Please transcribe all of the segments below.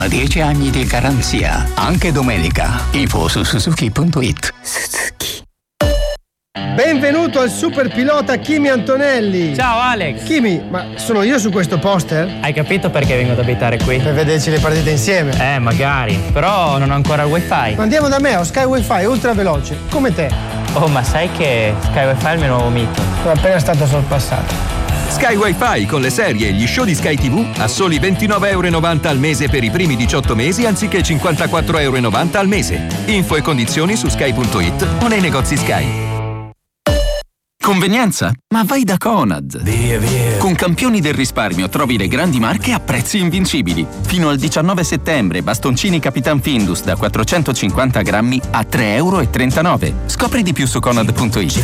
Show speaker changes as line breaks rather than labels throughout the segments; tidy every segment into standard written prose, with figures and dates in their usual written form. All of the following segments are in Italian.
10 anni di garanzia, anche domenica. Info su Suzuki.it.
Suzuki.
Benvenuto al super pilota Kimi Antonelli.
Ciao Alex.
Kimi, ma sono io su questo poster?
Hai capito perché vengo ad abitare qui?
Per vederci le partite insieme.
Magari, però non ho ancora il wifi.
Ma andiamo da me, ho Sky Wi-Fi ultra veloce, come te.
Oh, ma sai che Sky Wi-Fi è il mio nuovo mito?
Sono appena stato sorpassato.
Sky Wi-Fi con le serie e gli show di Sky TV a soli €29,90 al mese per i primi 18 mesi anziché €54,90 al mese. Info e condizioni su sky.it o nei negozi Sky.
Convenienza? Ma vai da Conad! Via. Con Campioni del risparmio trovi le grandi marche a prezzi invincibili. Fino al 19 settembre bastoncini Capitan Findus da 450 grammi a €3,39. Scopri di più su Conad.it.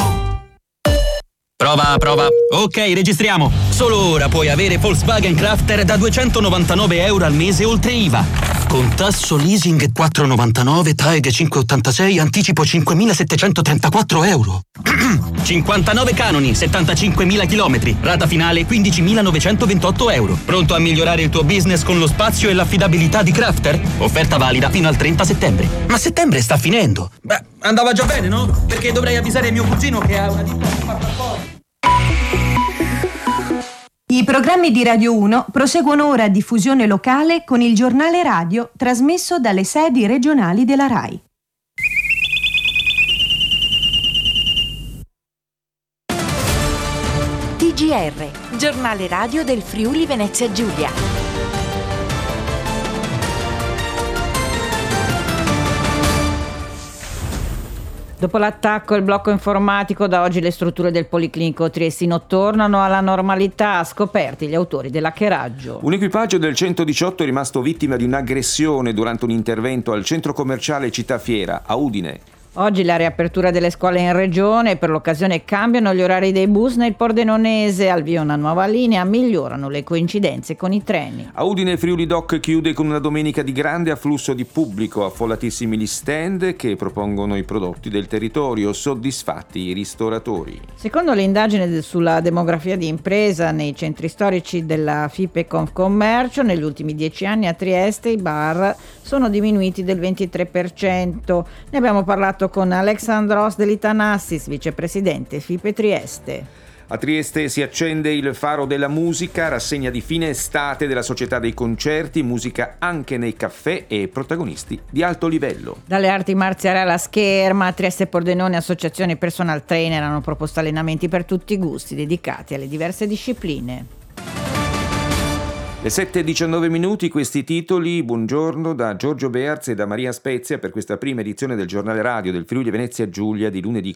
Prova. Ok, registriamo. Solo ora puoi avere Volkswagen Crafter da €299 al mese oltre IVA. Con tasso leasing 4,99, TAEG 5,86, anticipo €5.734. 59 canoni, 75.000 chilometri, rata finale €15.928. Pronto a migliorare il tuo business con lo spazio e l'affidabilità di Crafter? Offerta valida fino al 30 settembre. Ma settembre sta finendo. Beh, andava già bene, no? Perché dovrei avvisare mio cugino che ha una ditta di portafoglio.
I programmi di Radio 1 proseguono ora a diffusione locale con il giornale radio trasmesso dalle sedi regionali della RAI.
TGR, giornale radio del Friuli Venezia Giulia.
Dopo l'attacco al blocco informatico, da oggi le strutture del Policlinico Triestino tornano alla normalità, scoperti gli autori dell'hackeraggio.
Un equipaggio del 118 è rimasto vittima di un'aggressione durante un intervento al centro commerciale Città Fiera, a Udine.
Oggi la riapertura delle scuole in regione, per l'occasione cambiano gli orari dei bus nel Pordenonese, al via una nuova linea, migliorano le coincidenze con i treni.
A Udine Friuli Doc chiude con una domenica di grande afflusso di pubblico, affollatissimi gli stand che propongono i prodotti del territorio, soddisfatti i ristoratori.
Secondo l'indagine sulla demografia di impresa nei centri storici della FIPE Confcommercio, negli ultimi 10 anni a Trieste i bar sono diminuiti del 23%. Ne abbiamo parlato con Alexandros Delitanassis, vicepresidente FIPE Trieste.
A Trieste si accende il faro della musica, rassegna di fine estate della Società dei Concerti, musica anche nei caffè e protagonisti di alto livello.
Dalle arti marziali alla scherma, Trieste e Pordenone, associazioni personal trainer hanno proposto allenamenti per tutti i gusti, dedicati alle diverse discipline.
Le 7:19, questi titoli. Buongiorno da Giorgio Bearz e da Maria Spezia per questa prima edizione del giornale radio del Friuli Venezia Giulia di lunedì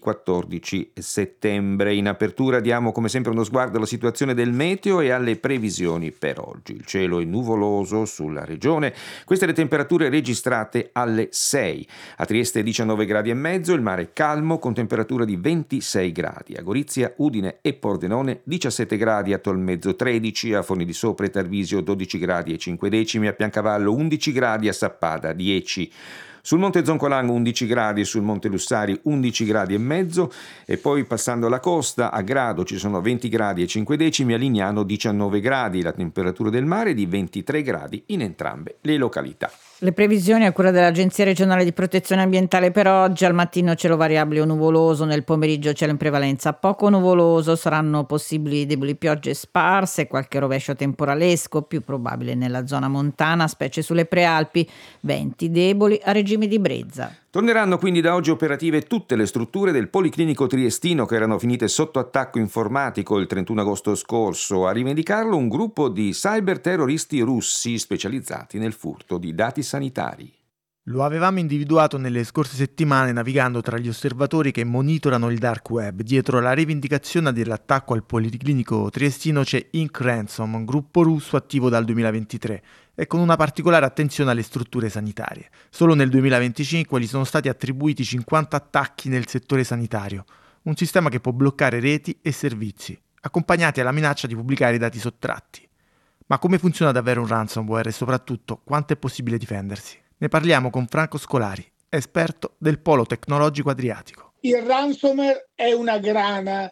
14 settembre. In apertura diamo come sempre uno sguardo alla situazione del meteo e alle previsioni per oggi. Il cielo è nuvoloso sulla regione, queste le temperature registrate alle 6. A Trieste 19 gradi e mezzo, il mare calmo con temperatura di 26 gradi. A Gorizia, Udine e Pordenone 17 gradi, a Tolmezzo 13, a Forni di Sopra e Tarvisio 12 gradi e 5 decimi, a Piancavallo 11 gradi, a Sappada 10. Sul Monte Zoncolan 11 gradi e sul Monte Lussari 11 gradi e mezzo, e poi passando alla costa a Grado ci sono 20 gradi e 5 decimi, a Lignano 19 gradi, la temperatura del mare è di 23 gradi in entrambe le località.
Le previsioni a cura dell'Agenzia regionale di protezione ambientale per oggi: al mattino cielo variabile o nuvoloso, nel pomeriggio cielo in prevalenza poco nuvoloso, saranno possibili deboli piogge sparse, qualche rovescio temporalesco, più probabile nella zona montana, specie sulle prealpi, venti deboli a regime di brezza.
Torneranno quindi da oggi operative tutte le strutture del Policlinico Triestino che erano finite sotto attacco informatico il 31 agosto scorso. A rivendicarlo un gruppo di cyberterroristi russi specializzati nel furto di dati sanitari.
Lo avevamo individuato nelle scorse settimane navigando tra gli osservatori che monitorano il dark web. Dietro la rivendicazione dell'attacco al Policlinico Triestino c'è Ink Ransom, un gruppo russo attivo dal 2023 e con una particolare attenzione alle strutture sanitarie. Solo nel 2025 gli sono stati attribuiti 50 attacchi nel settore sanitario, un sistema che può bloccare reti e servizi, accompagnati alla minaccia di pubblicare i dati sottratti. Ma come funziona davvero un ransomware e soprattutto quanto è possibile difendersi? Ne parliamo con Franco Scolari, esperto del Polo Tecnologico Adriatico.
Il ransomware è una grana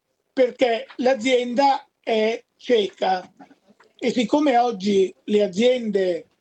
perché l'azienda è cieca e siccome oggi le aziende